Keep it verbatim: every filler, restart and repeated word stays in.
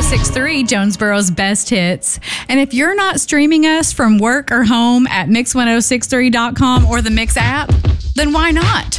six three, Jonesboro's best hits. And if you're not streaming us from work or home at mix ten sixty-three dot com or the Mix app, then why not?